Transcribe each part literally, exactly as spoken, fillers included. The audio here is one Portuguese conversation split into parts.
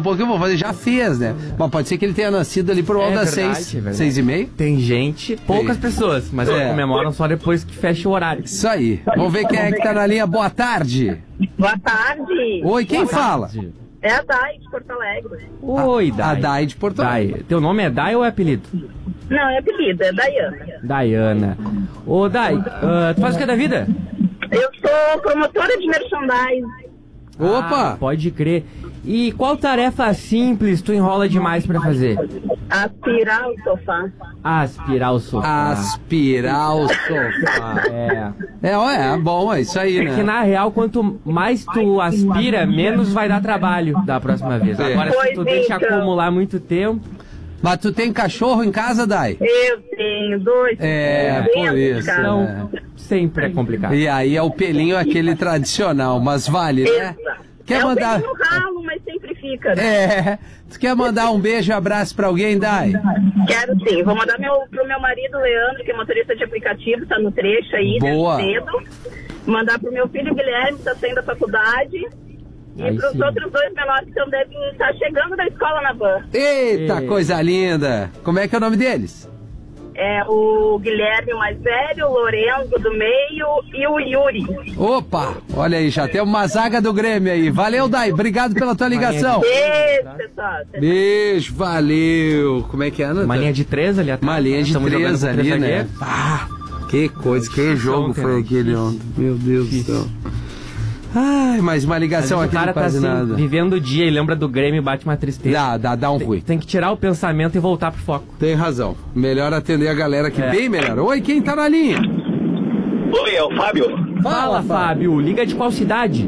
um pouquinho, vou fazer, já fez, né? Mas pode ser que ele tenha nascido ali por volta É das verdade, seis, é verdade. seis e meio. Tem gente, poucas Sim. pessoas, mas É. comemoram só depois que fecha o horário. Isso aí. Vamos ver quem é que tá na linha. Boa tarde. Boa tarde. Oi, quem fala? É a Dai de Porto Alegre. Oi, Dai. A Dai de Porto Alegre. Dai. Teu nome é Dai ou é apelido? Não, é apelido, é Daiana. Daiana. Ô, Dai, uh, tu faz o que da vida? Eu sou promotora de merchandising. Opa! Ah, pode crer. E qual tarefa simples tu enrola demais pra fazer? Aspirar o sofá. Aspirar o sofá. Aspirar o sofá. É. É, ó, é bom, é isso aí, É que né? na real, quanto mais tu aspira, menos vai dar trabalho da próxima vez. É. Agora, se tu Pois deixa então. acumular muito tempo... Mas tu tem cachorro em casa, Dai? Eu tenho dois. É, dentro por de isso, casa. né? Então, sempre é complicado. E aí é o pelinho aquele tradicional, mas vale, né? Exato. Quer é mandar... um no ralo, mas sempre fica. Né? É, tu quer mandar um beijo e abraço pra alguém, Dai? Quero sim. Vou mandar meu, pro meu marido, Leandro, que é motorista de aplicativo, tá no trecho aí, Boa. desde cedo. Mandar pro meu filho, Guilherme, que tá saindo da faculdade. E Aí pros sim. outros dois menores que tão devem estar chegando da escola na van. Eita, Ei. coisa linda! Como é que é o nome deles? É o Guilherme, o mais velho, o Lorenzo do meio e o Yuri. Opa, olha aí, já tem uma zaga do Grêmio aí. Valeu, Dai, obrigado pela tua ligação. Beijo, pessoal. Beijo, valeu. Como é que é, Ana? Uma linha de três ali atrás. Uma linha de Estamos jogando três com ali, três né? zagueiros. Ah, que coisa, que jogo ontem, foi né? aquele ontem. Meu Deus do Difícil. céu. Ai, mais uma Às ligação vezes aqui o cara não tá quase assim, nada. vivendo o dia e lembra do Grêmio e bate uma tristeza. Dá, dá, dá um Tem, ruim. tem que tirar o pensamento e voltar pro foco. Tem razão. Melhor atender a galera aqui, É. bem melhor. Oi, quem tá na linha? Oi, é o Fábio. Fala, Fábio. Liga de qual cidade?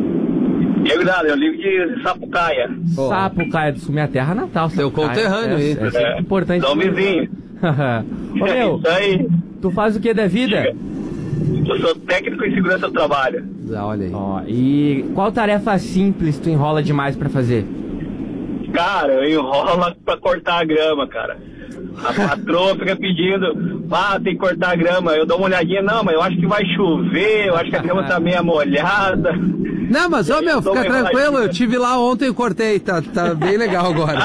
É verdade, eu ligo de Sapucaia. Ó. Sapucaia do Sul, minha terra natal. Seu Sapucaia. conterrâneo, é, hein? é sempre importante. São vizinho. Ô, meu, Isso aí. tu faz o que da vida? Eu sou técnico em segurança do trabalho. Ah, olha aí. Ó, e qual tarefa simples tu enrola demais pra fazer? Cara, eu enrolo pra cortar a grama, cara. A patroa fica pedindo, ah, tem que cortar a grama. Eu dou uma olhadinha, não, mas eu acho que vai chover, eu acho que a grama tá meio molhada. Não, mas, ô meu, Tô fica bem tranquilo, vai. eu tive lá ontem e cortei, tá, tá bem legal agora.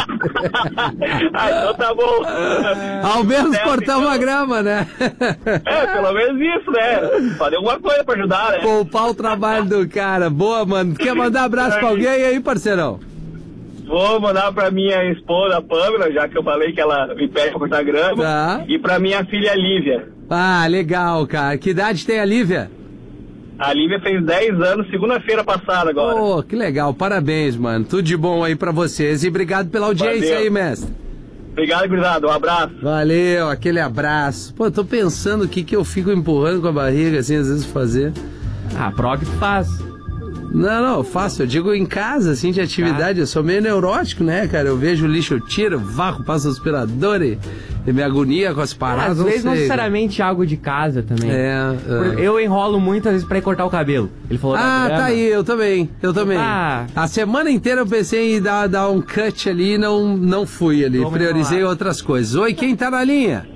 Ah, então tá bom. Ao menos É, cortamos então. a grama, né? É, pelo menos isso, né? Fazer alguma coisa pra ajudar, né? Poupar o trabalho do cara. Boa, mano. Quer mandar abraço pra alguém aí, parceirão? Vou mandar pra minha esposa, a Pamela, já que eu falei que ela me pede pra cortar grama. Tá. E pra minha filha, Lívia. Ah, legal, cara. Que idade tem a Lívia? A Lívia fez dez anos, segunda-feira passada agora. Pô, que legal. Parabéns, mano. Tudo de bom aí pra vocês. E obrigado pela audiência Valeu. aí, mestre. Obrigado, gurizada. Um abraço. Valeu, aquele abraço. Pô, tô pensando o que que eu fico empurrando com a barriga, assim, às vezes fazer. Ah, prog tu faz. Não, não, eu faço. Eu digo em casa, assim, de atividade. Eu sou meio neurótico, né, cara? Eu vejo o lixo, eu tiro, varro, passo o aspirador e, e me agonia com as paradas. Às não vezes não sei. necessariamente algo de casa também. É, Por- é. Eu enrolo muitas vezes pra ir cortar o cabelo. Ele falou da Ah, grama. tá aí, eu também, eu também. Ah. A semana inteira eu pensei em dar, dar um cut ali e não, não fui ali. Vamos Priorizei enrolar. outras coisas. Oi, quem tá na linha?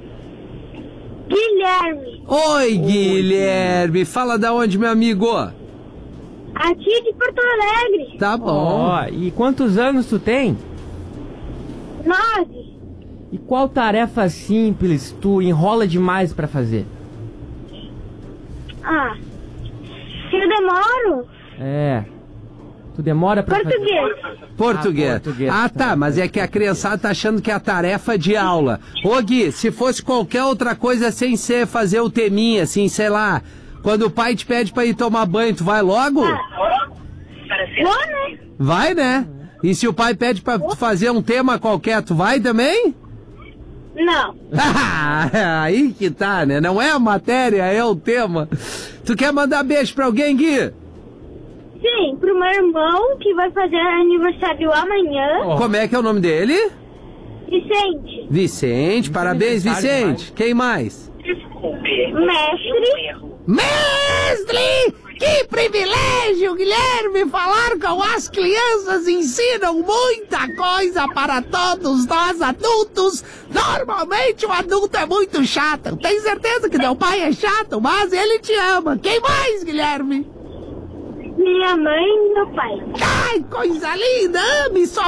Guilherme, Oi, Guilherme. Fala da onde, meu amigo? aqui de Porto Alegre, Tá bom. Ó, e quantos anos tu tem? nove. E qual tarefa simples tu enrola demais pra fazer? Ah, se eu demoro, É. Tu demora pra fazer? português. Português. Ah, português, Ah, tá. tá, mas é que a criançada tá achando que é a tarefa de aula. Ô, Gui, se fosse qualquer outra coisa sem ser fazer o teminha, assim, sei lá, quando o pai te pede pra ir tomar banho, tu vai logo? Vou, né? Vai, né? E se o pai pede pra tu fazer um tema qualquer, tu vai também? Não. Ah, aí que tá, né? Não é a matéria, é o tema. Tu quer mandar beijo pra alguém, Gui? Sim, pro meu irmão, que vai fazer aniversário amanhã, Ó. Como é que é o nome dele? Vicente, Vicente, parabéns, aniversário Vicente. Quem mais? mestre, Mestre! Que privilégio, Guilherme! Falar com as crianças ensinam muita coisa para todos nós adultos. Normalmente o adulto é muito chato. Eu tenho certeza que teu pai é chato, mas ele te ama. Quem mais, Guilherme? minha mãe e meu pai. Ai, coisa linda! Ame sua